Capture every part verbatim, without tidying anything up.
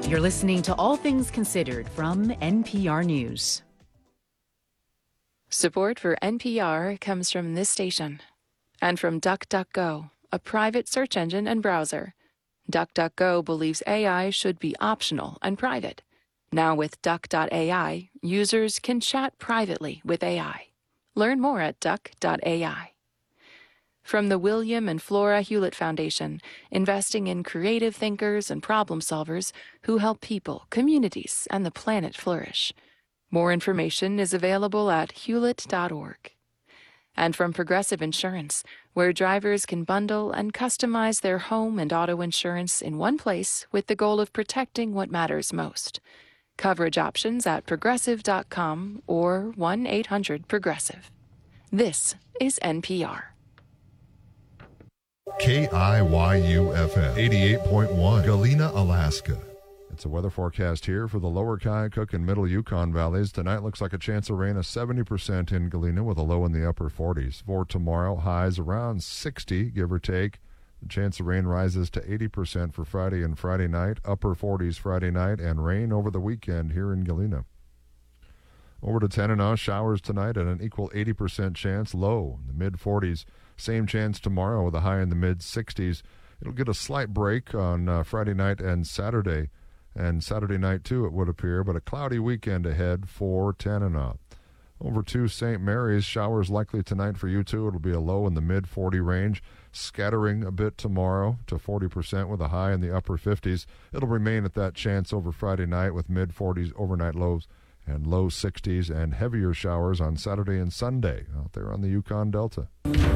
You're listening to All Things Considered from N P R News. Support for N P R comes from this station and from DuckDuckGo, a private search engine and browser. DuckDuckGo believes A I should be optional and private. Now with Duck dot A I, users can chat privately with A I. Learn more at Duck dot A I. From the William and Flora Hewlett Foundation, investing in creative thinkers and problem solvers who help people, communities, and the planet flourish. More information is available at hewlett dot org. And from Progressive Insurance, where drivers can bundle and customize their home and auto insurance in one place with the goal of protecting what matters most. Coverage options at progressive dot com or one eight hundred progressive. This is N P R. K I Y U F M eighty-eight point one, Galena, Alaska. It's a weather forecast here for the lower Kyaukuk and middle Yukon valleys. Tonight looks like a chance of rain of seventy percent in Galena with a low in the upper forties. For tomorrow, highs around sixty, give or take. The chance of rain rises to eighty percent for Friday and Friday night, upper forties Friday night, and rain over the weekend here in Galena. Over to Tanana, showers tonight at an equal eighty percent chance, low in the mid forties. Same chance tomorrow with a high in the mid sixties. It'll get a slight break on uh, Friday night and Saturday. And Saturday night, too, it would appear, but a cloudy weekend ahead for Tanana. Over to Saint Mary's, showers likely tonight for you, too. It'll be a low in the mid forty range, scattering a bit tomorrow to forty percent with a high in the upper fifties. It'll remain at that chance over Friday night with mid forties overnight lows and low sixties, and heavier showers on Saturday and Sunday out there on the Yukon Delta.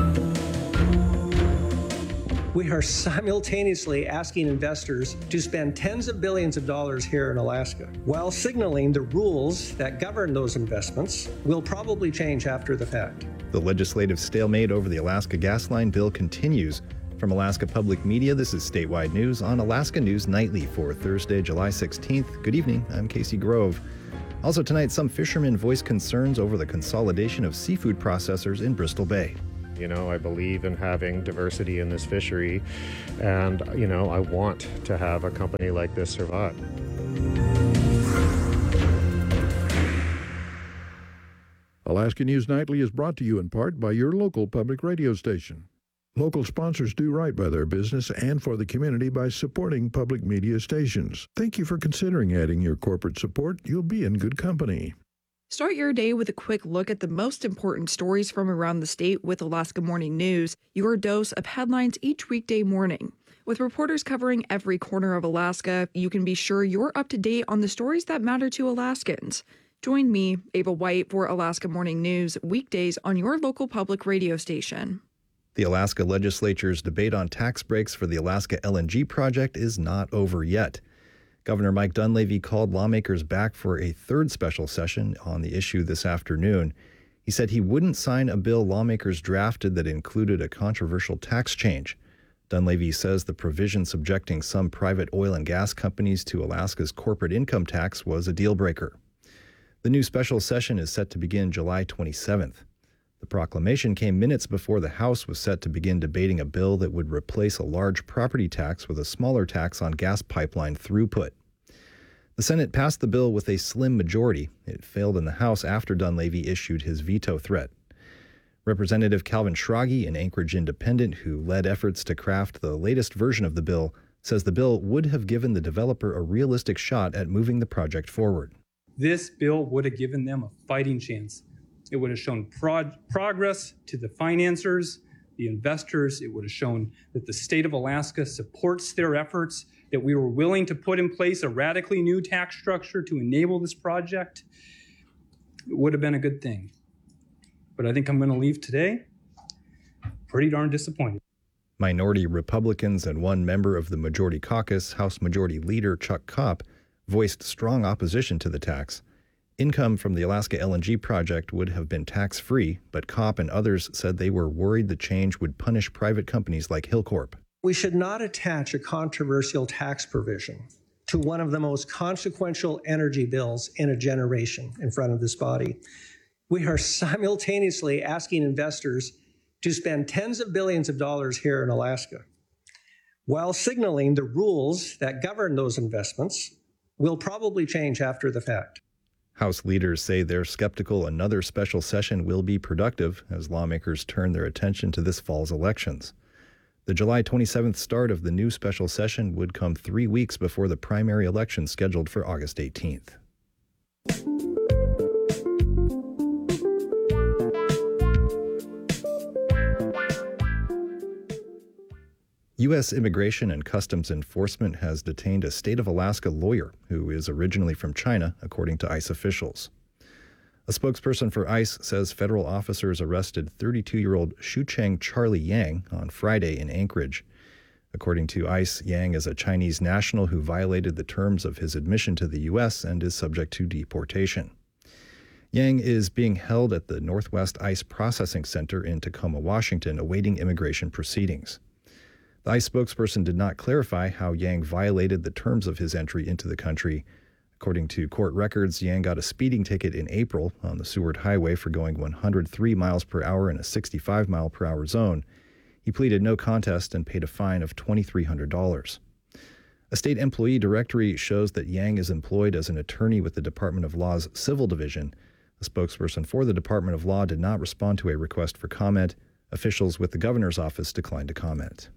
We are simultaneously asking investors to spend tens of billions of dollars here in Alaska, while signaling the rules that govern those investments will probably change after the fact. The legislative stalemate over the Alaska gas line bill continues. From Alaska Public Media, this is Statewide News on Alaska News Nightly for Thursday, July sixteenth. Good evening, I'm Casey Grove. Also tonight, some fishermen voiced concerns over the consolidation of seafood processors in Bristol Bay. You know, I believe in having diversity in this fishery, and, you know, I want to have a company like this survive. Alaska News Nightly is brought to you in part by your local public radio station. Local sponsors do right by their business and for the community by supporting public media stations. Thank you for considering adding your corporate support. You'll be in good company. Start your day with a quick look at the most important stories from around the state with Alaska Morning News, your dose of headlines each weekday morning. With reporters covering every corner of Alaska, you can be sure you're up to date on the stories that matter to Alaskans. Join me, Ava White, for Alaska Morning News, weekdays on your local public radio station. The Alaska Legislature's debate on tax breaks for the Alaska L N G project is not over yet. Governor Mike Dunleavy called lawmakers back for a third special session on the issue this afternoon. He said he wouldn't sign a bill lawmakers drafted that included a controversial tax change. Dunleavy says the provision subjecting some private oil and gas companies to Alaska's corporate income tax was a deal breaker. The new special session is set to begin July twenty-seventh. The proclamation came minutes before the House was set to begin debating a bill that would replace a large property tax with a smaller tax on gas pipeline throughput. The Senate passed the bill with a slim majority. It failed in the House after Dunleavy issued his veto threat. Representative Calvin Schrage, an Anchorage independent who led efforts to craft the latest version of the bill, says the bill would have given the developer a realistic shot at moving the project forward. This bill would have given them a fighting chance. It would have shown prog- progress to the financiers, the investors. It would have shown that the state of Alaska supports their efforts, that we were willing to put in place a radically new tax structure to enable this project. It would have been a good thing. But I think I'm going to leave today pretty darn disappointed. Minority Republicans and one member of the Majority Caucus, House Majority Leader Chuck Kopp, voiced strong opposition to the tax. Income from the Alaska L N G project would have been tax-free, but Kopp and others said they were worried the change would punish private companies like Hilcorp. We should not attach a controversial tax provision to one of the most consequential energy bills in a generation in front of this body. We are simultaneously asking investors to spend tens of billions of dollars here in Alaska, while signaling the rules that govern those investments will probably change after the fact. House leaders say they're skeptical another special session will be productive as lawmakers turn their attention to this fall's elections. The July twenty-seventh start of the new special session would come three weeks before the primary election scheduled for August eighteenth. U S Immigration and Customs Enforcement has detained a state of Alaska lawyer who is originally from China, according to ICE officials. A spokesperson for ICE says federal officers arrested thirty-two-year-old Shucheng Charlie Yang on Friday in Anchorage. According to ICE, Yang is a Chinese national who violated the terms of his admission to the U S and is subject to deportation. Yang is being held at the Northwest ICE Processing Center in Tacoma, Washington, awaiting immigration proceedings. The ICE spokesperson did not clarify how Yang violated the terms of his entry into the country. According to court records, Yang got a speeding ticket in April on the Seward Highway for going one hundred three miles per hour in a sixty-five mile per hour zone. He pleaded no contest and paid a fine of two thousand three hundred dollars. A state employee directory shows that Yang is employed as an attorney with the Department of Law's Civil Division. A spokesperson for the Department of Law did not respond to a request for comment. Officials with the governor's office declined to comment.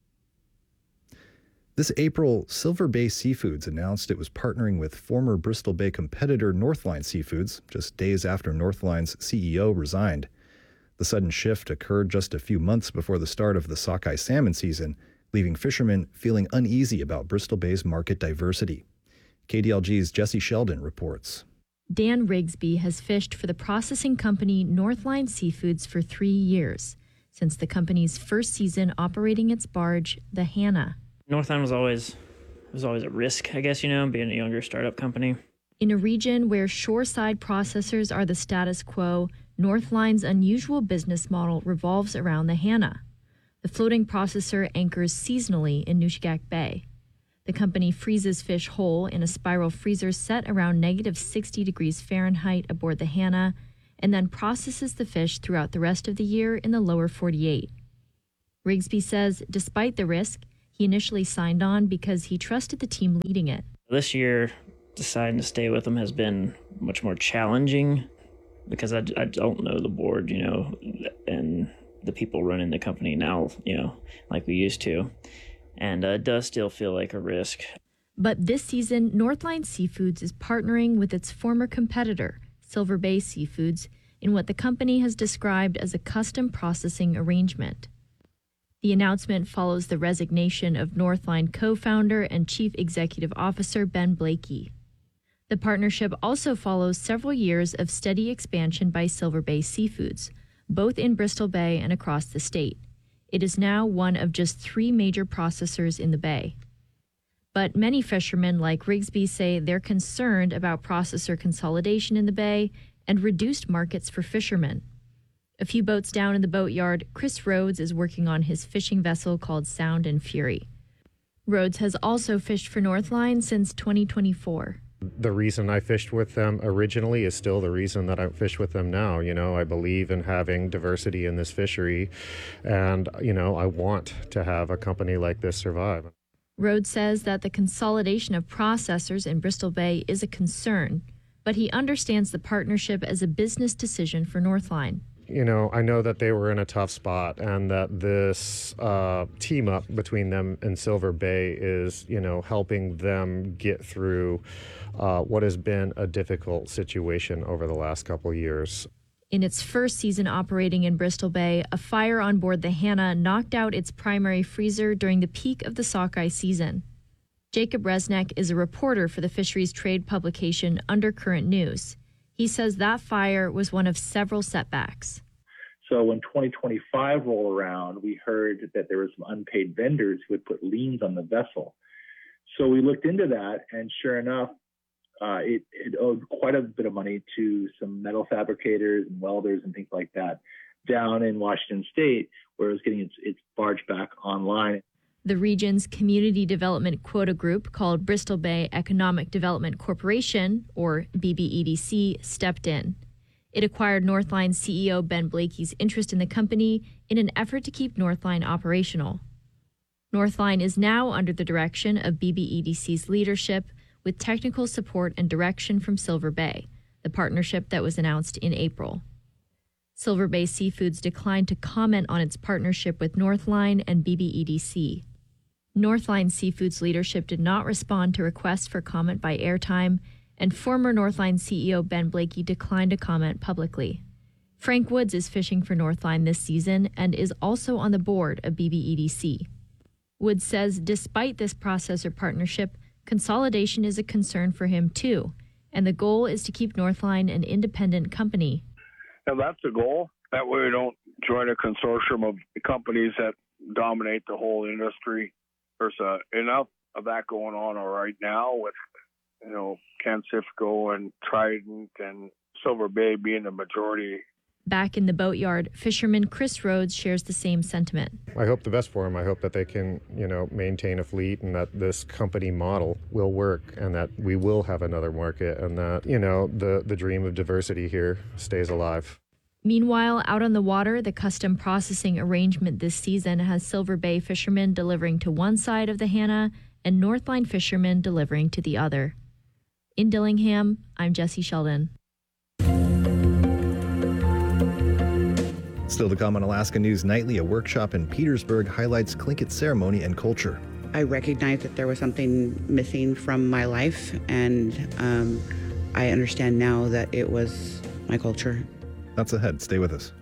This April, Silver Bay Seafoods announced it was partnering with former Bristol Bay competitor Northline Seafoods, just days after Northline's C E O resigned. The sudden shift occurred just a few months before the start of the sockeye salmon season, leaving fishermen feeling uneasy about Bristol Bay's market diversity. K D L G's Jesse Sheldon reports. Dan Rigsby has fished for the processing company Northline Seafoods for three years, since the company's first season operating its barge, the Hannah. Northline was always was always a risk, I guess, you know, being a younger startup company. In a region where shoreside processors are the status quo, Northline's unusual business model revolves around the Hannah. The floating processor anchors seasonally in Nushagak Bay. The company freezes fish whole in a spiral freezer set around negative sixty degrees Fahrenheit aboard the Hannah, and then processes the fish throughout the rest of the year in the lower forty-eight. Rigsby says, despite the risk, he initially signed on because he trusted the team leading it. This year, deciding to stay with them has been much more challenging because I, I don't know the board, you know, and the people running the company now, you know, like we used to. And uh, it does still feel like a risk. But this season, Northline Seafoods is partnering with its former competitor, Silver Bay Seafoods, in what the company has described as a custom processing arrangement. The announcement follows the resignation of Northline co-founder and chief executive officer Ben Blakey. The partnership also follows several years of steady expansion by Silver Bay Seafoods, both in Bristol Bay and across the state. It is now one of just three major processors in the bay. But many fishermen like Rigsby say they're concerned about processor consolidation in the bay and reduced markets for fishermen. A few boats down in the boatyard, Chris Rhodes is working on his fishing vessel called Sound and Fury. Rhodes has also fished for Northline since twenty twenty-four. The reason I fished with them originally is still the reason that I fish with them now. You know, I believe in having diversity in this fishery, and, you know, I want to have a company like this survive. Rhodes says that the consolidation of processors in Bristol Bay is a concern, but he understands the partnership as a business decision for Northline. You know, I know that they were in a tough spot, and that this uh, team up between them and Silver Bay is, you know, helping them get through uh, what has been a difficult situation over the last couple of years. In its first season operating in Bristol Bay, a fire on board the Hannah knocked out its primary freezer during the peak of the sockeye season. Jacob Resnick is a reporter for the fisheries trade publication Undercurrent News. He says that fire was one of several setbacks. So when twenty twenty-five rolled around, we heard that there were some unpaid vendors who had put liens on the vessel. So we looked into that, and sure enough, uh, it, it owed quite a bit of money to some metal fabricators and welders and things like that down in Washington State, where it was getting its, its barge back online. The region's community development quota group, called Bristol Bay Economic Development Corporation, or B B E D C, stepped in. It acquired Northline C E O Ben Blakey's interest in the company in an effort to keep Northline operational. Northline is now under the direction of B B E D C's leadership, with technical support and direction from Silver Bay, the partnership that was announced in April. Silver Bay Seafoods declined to comment on its partnership with Northline and B B E D C. Northline Seafoods leadership did not respond to requests for comment by airtime, and former Northline C E O Ben Blakey declined to comment publicly. Frank Woods is fishing for Northline this season and is also on the board of B B E D C. Woods says despite this processor partnership, consolidation is a concern for him too, and the goal is to keep Northline an independent company. And that's the goal. That way we don't join a consortium of companies that dominate the whole industry. There's uh, enough of that going on right now with, you know, Cancifico and Trident and Silver Bay being the majority. Back in the boatyard, fisherman Chris Rhodes shares the same sentiment. I hope the best for them. I hope that they can, you know, maintain a fleet and that this company model will work and that we will have another market and that, you know, the, the dream of diversity here stays alive. Meanwhile, out on the water, the custom processing arrangement this season has Silver Bay fishermen delivering to one side of the Hannah and Northline fishermen delivering to the other. In Dillingham, I'm Jesse Sheldon. Still to come on Alaska News Nightly, a workshop in Petersburg highlights Tlingit ceremony and culture. I recognized that there was something missing from my life, and um, I understand now that it was my culture. That's ahead. Stay with us.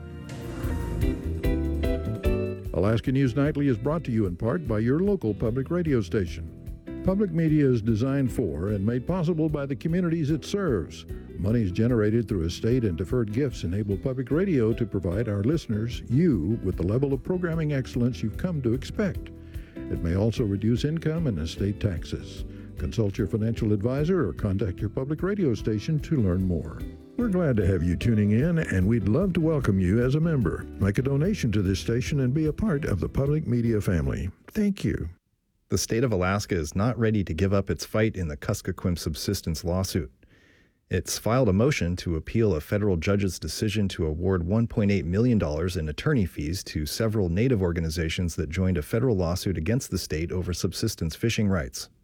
Alaska News Nightly is brought to you in part by your local public radio station. Public media is designed for and made possible by the communities it serves. Monies generated through estate and deferred gifts enable public radio to provide our listeners, you, with the level of programming excellence you've come to expect. It may also reduce income and estate taxes. Consult your financial advisor or contact your public radio station to learn more. We're glad to have you tuning in, and we'd love to welcome you as a member. Make a donation to this station and be a part of the public media family. Thank you. The state of Alaska is not ready to give up its fight in the Kuskokwim subsistence lawsuit. It's filed a motion to appeal a federal judge's decision to award one point eight million dollars in attorney fees to several Native organizations that joined a federal lawsuit against the state over subsistence fishing rights.